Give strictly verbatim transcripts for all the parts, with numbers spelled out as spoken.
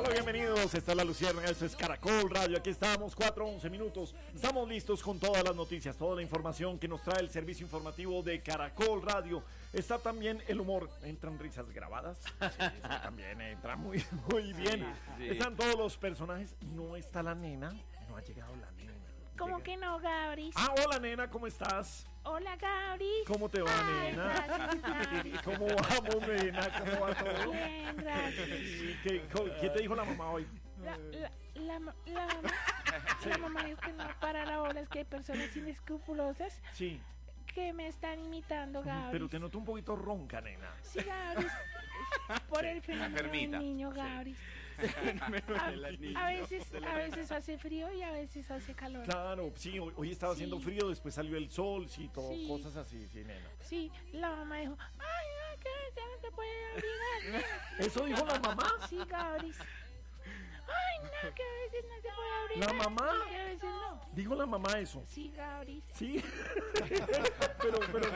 Bueno, bienvenidos, está La Luciérnaga, esto es Caracol Radio, aquí estamos, cuatro once minutos, estamos listos con todas las noticias, toda la información que nos trae el servicio informativo de Caracol Radio. Está también el humor, entran risas grabadas, sí, sí, también entra muy, muy bien. Sí, sí. Están todos los personajes, no está la nena, no ha llegado la nena. ¿Cómo que no, Gabris? Ah, hola nena, ¿cómo estás? Hola, Gabris. ¿Cómo te va, Ay, nena? Gracias, ¿Cómo vamos, nena? ¿Cómo va todo? Bien, gracias. ¿Qué, ¿Qué te dijo la mamá hoy? La, la, la, la, mamá, la mamá dijo que no para la bola, es que hay personas inescrupulosas. Sí. Que me están imitando, Gabris. Pero te noto un poquito ronca, nena. Sí, Gabris. Por el fenómeno del niño, Gabris. Sí. A, a veces a veces hace frío y a veces hace calor. Claro, sí, hoy, hoy estaba sí. haciendo frío, después salió el sol, sí, todo, sí. cosas así, sí, nena. Sí, la mamá dijo, ay, no, que ya no se puede abrigar. ¿Eso dijo la mamá? Sí, Gabris. Ay, no, que a veces no se puede abrigar. ¿La mamá? Y a veces no. ¿Dijo la mamá eso? Sí, Gabris. Sí. pero, pero.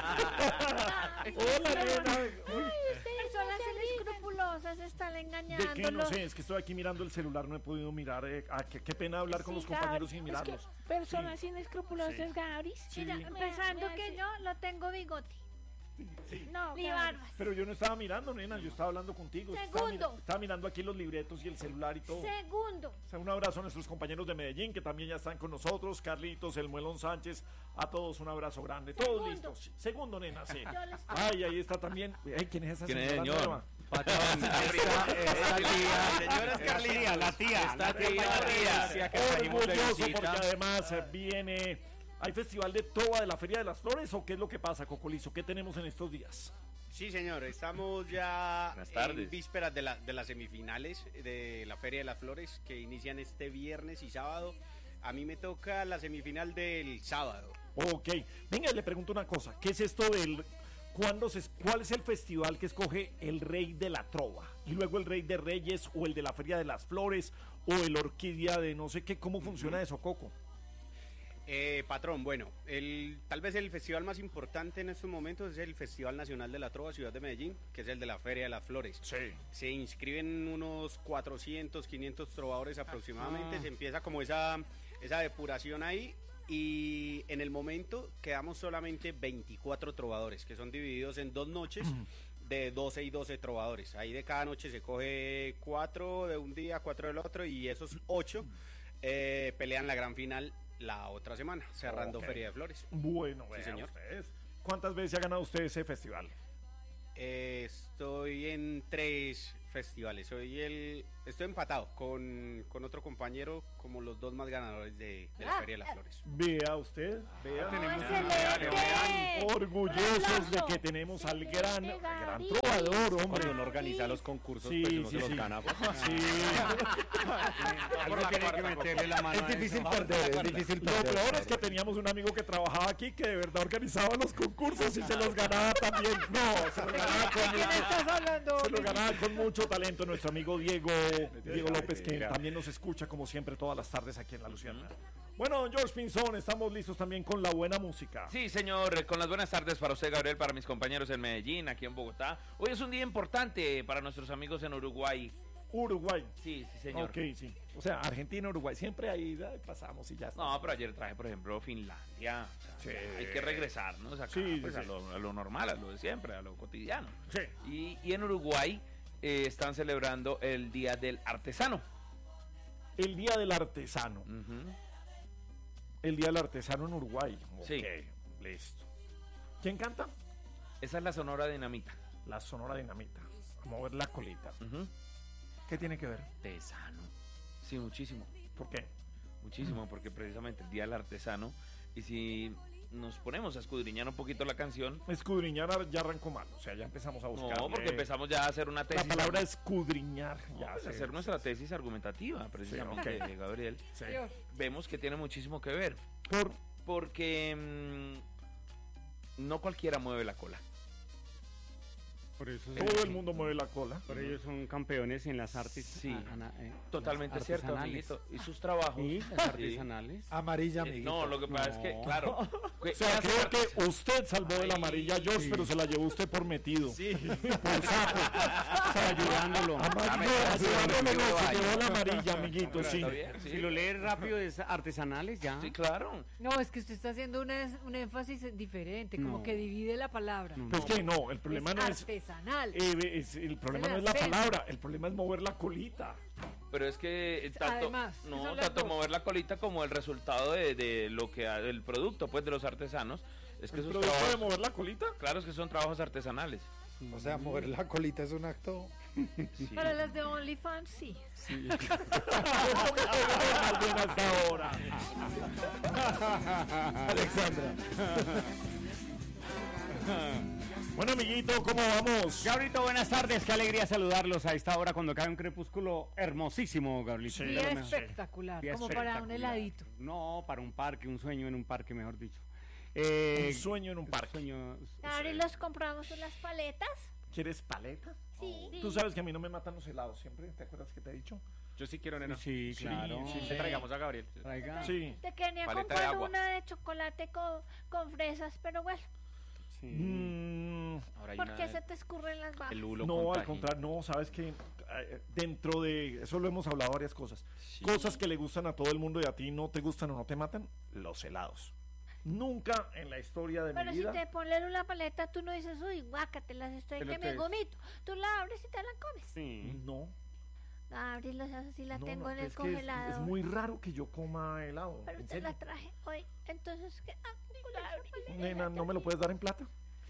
Hola, nena. Personas inescrupulosas están engañando. ¿De qué? No sé, es que estoy aquí mirando el celular, no he podido mirar. Eh, ah, qué, qué pena hablar sí, con los compañeros Gabris, sin mirarlos. Es que personas sí. inescrupulosas, sí. Gabris. Sí. Mira, empezando que yo lo tengo bigote. Sí. No, ni barbas. Pero yo no estaba mirando, nena, yo estaba hablando contigo. Segundo. Estaba, mir estaba mirando aquí los libretos y el celular y todo. Segundo. O sea, un abrazo a nuestros compañeros de Medellín que también ya están con nosotros. Carlitos, el Muelón Sánchez, a todos un abrazo grande. Segundo. Todos listos. Segundo, nena, sí. Ay, ahí está también. Ay, ¿quién es esa ¿Quién señora es, señor? nueva? Patrón, esta, esta tía, señora Carlita, la tía, esta tía, orgulloso porque además viene. ¿Hay festival de Trova de la Feria de las Flores o qué es lo que pasa, Cocolizo? ¿Qué tenemos en estos días? Sí, señor, estamos ya en vísperas de, la, de las semifinales de la Feria de las Flores que inician este viernes y sábado. A mí me toca la semifinal del sábado. Ok, venga, le pregunto una cosa, ¿qué es esto del... ¿Cuándo se, ¿Cuál es el festival que escoge el rey de la trova? Y luego el rey de reyes o el de la Feria de las Flores o el orquídea de no sé qué, ¿cómo funciona uh-huh. eso, Coco? Eh, patrón, bueno, el, tal vez el festival más importante en estos momentos es el Festival Nacional de la Trova Ciudad de Medellín, que es el de la Feria de las Flores. Sí. Se inscriben unos cuatrocientos, quinientos trovadores aproximadamente, ah. se empieza como esa, esa depuración ahí y en el momento quedamos solamente veinticuatro trovadores, que son divididos en dos noches de doce y doce trovadores. Ahí de cada noche se coge cuatro de un día, cuatro del otro y esos ocho eh, pelean la gran final la otra semana, cerrando okay. Feria de Flores. Bueno, sí, señor. Ustedes. ¿Cuántas veces ha ganado usted ese festival? Eh, estoy en tres festivales. Soy el, estoy empatado con, con otro compañero como los dos más ganadores de, de la Feria de las Flores. Vea usted, vea. Oh, tenemos excelente. Orgullosos de que tenemos al gran, al gran trovador, hombre. Cuando uno organiza los concursos, sí, pues uno sí, se sí. los gana. Sí. Algo tiene que meterle la mano. Es difícil perder, es difícil perder. Lo peor es que teníamos un amigo que trabajaba aquí que de verdad organizaba los concursos y se los ganaba también. No, se los ganaba con mucho, se los ganaba con mucho talento nuestro amigo Diego, Diego López, que también nos escucha como siempre todas las tardes aquí en La Luciana. Bueno, don George Pinzón, estamos listos también con la buena música. Sí, señor, con las buenas tardes para usted, Gabriel, para mis compañeros en Medellín, aquí en Bogotá. Hoy es un día importante para nuestros amigos en Uruguay. Uruguay. Sí, sí, señor. Ok, sí. O sea, Argentina, Uruguay, siempre ahí pasamos y ya está. No, pero ayer traje, por ejemplo, Finlandia. O sea, sí. Hay que regresar, ¿no? O sea, acá, sí, pues, sí. A, lo, a lo normal, a lo de siempre, a lo cotidiano. Sí. Y, y en Uruguay eh, están celebrando el Día del Artesano. El Día del Artesano. Uh-huh. El Día del Artesano en Uruguay. Ok, sí. Listo. ¿Quién canta? Esa es la Sonora Dinamita. La Sonora Dinamita. A mover la colita. Uh-huh. ¿Qué tiene que ver? Artesano. Sí, muchísimo. ¿Por qué? Muchísimo, porque precisamente el Día del Artesano. Y si nos ponemos a escudriñar un poquito la canción. Escudriñar ya arrancó mal, o sea, ya empezamos a buscar. No, porque empezamos ya a hacer una tesis. La palabra escudriñar, ya. No, pues hacer nuestra tesis argumentativa, precisamente, sí, okay. Gabriel. Sí. Vemos que tiene muchísimo que ver. ¿Por? Porque mmm, no cualquiera mueve la cola. Por eso Todo el mundo mueve la cola. Por ellos son campeones en las artes. Sí, ana- eh, totalmente cierto, artesanales. amiguito. Y sus trabajos. Sí, las Sí. artesanales. Amarilla, Eh, amiguito. No, lo que pasa es que, No. claro. O sea, creo que usted salvó de la amarilla a George, Sí. pero se la llevó usted por metido. Sí. Por sapo. Está ayudándolo. Amarilla, ayudándole, no, se llevó la amarilla, amiguito, sí. Está bien, sí. Si lo lees rápido es artesanales ya. Sí, claro. No, es que usted está haciendo una, un énfasis diferente, como No. que divide la palabra. No. Pues que no, el problema es no es, artesanal. eh, es- el problema El no es la acento. palabra, el problema es mover la colita. Pero es que eh, tanto, Además, no, son las tanto dos. mover la colita como el resultado de, de lo que ha- del producto, pues de los artesanos, es que ¿El esos producto de trabajos, mover la colita? claro, es que son trabajos artesanales. O sea, mover la colita es un acto. Sí. Para las de OnlyFans, sí. Más bien hasta ahora. Alexandra. Bueno, amiguito, ¿cómo vamos? Gabrielito, buenas tardes, qué alegría saludarlos a esta hora cuando cae un crepúsculo hermosísimo, Gabrielito. Sí. Día Pero me- espectacular, Día como para un espectacular. heladito. No, para un parque, un sueño en un parque, mejor dicho. Eh, Un sueño en un parque. sueño- Ahora y los compramos unas paletas. ¿Quieres paleta? Sí. Tú sabes que a mí no me matan los helados siempre, ¿te acuerdas que te he dicho? Yo sí quiero, nena. Sí, claro. sí, Le traigamos a Gabriel. Traiga. Sí. Te quería Paleta de comprar agua. una de chocolate con, con fresas, pero bueno, Sí. Mm, Ahora hay ¿por una qué de- se te escurren las babas? el hulo no, con al tajín. contrario, no, sabes que eh, dentro de eso lo hemos hablado varias cosas. Cosas que le gustan a todo el mundo y a ti no te gustan o no te matan, los helados. Nunca en la historia de Pero mi si vida. te ponen una paleta, tú no dices, uy, guácatelas, estoy Pero que te- me vomito. Tú la abres y te la comes. Sí. No, Abres los así la no, tengo no, en el es que es, congelador. es muy raro que yo coma helado. Pero en te serio. la traje hoy. Entonces, ¿qué? Ah, la abrí. Nena, ¿no me lo puedes dar en plata?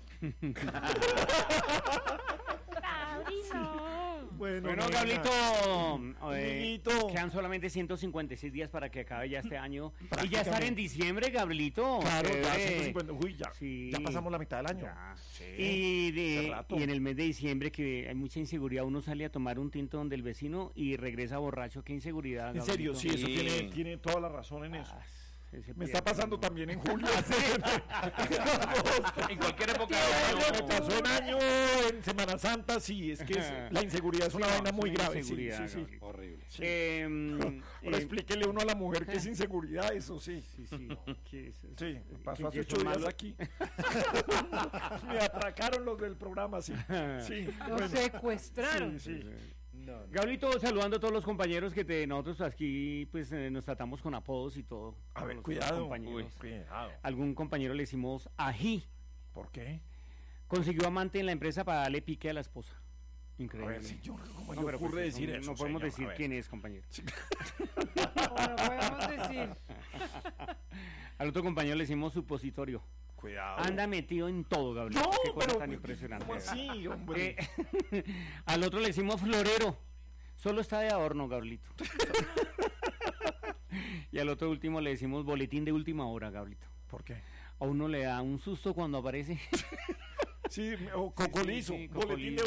Abrí, no. Bueno, Bueno, nena. Gablito, eh, Amiguito. quedan solamente ciento cincuenta y seis días para que acabe ya este año. Y ya estar en Prácticamente. diciembre, Gablito. Claro, ya Chévere. ciento cincuenta. Uy, ya, Sí. ya pasamos la mitad del año. Ya. Sí. Y, de- hace rato. y en el mes de diciembre, que hay mucha inseguridad, uno sale a tomar un tinto donde el vecino y regresa borracho. Qué inseguridad. En serio, Gablito. sí, eso Sí. tiene, tiene toda la razón en eso. Ah, ese Me está pierde, pasando ¿no? también en julio. En cualquier época Me del año. pasó en año, en Semana Santa, sí, es que es- la inseguridad es una Sí, no, vaina es muy una grave. Sí, inseguridad, sí, sí. Gabriel. Horrible. Sí. Eh, Ahora eh, explíquele uno a la mujer que es inseguridad, eso sí. sí, sí, que es- Sí, pasó que- hace que ocho son días malos. aquí. Me atracaron los del programa, sí. Sí, Los bueno. secuestraron. Sí, sí. Gablito, saludando a todos los compañeros que te, nosotros aquí pues eh, nos tratamos con apodos y todo. A Todos ver, los cuidado. compañeros. Uy, cuidado. Algún compañero le decimos ají. ¿Por qué? Consiguió amante en la empresa para darle pique a la esposa. A Increíble. ver, si yo, ¿cómo No, le pero, ocurre pues, decir no, eso? no podemos señor? decir A ver. quién es, compañero. O no podemos decir. Al otro compañero le decimos supositorio. Cuidado. Anda metido en todo, Gabriel. No, Qué cosa pero tan impresionante. ¿cómo así, hombre? Eh, al otro le decimos florero. Solo está de adorno, Gablito. Y al otro último le decimos boletín de última hora, Gablito. ¿Por qué? A uno le da un susto cuando aparece. Sí, o cocolizo. sí, Boletín de cocolizo.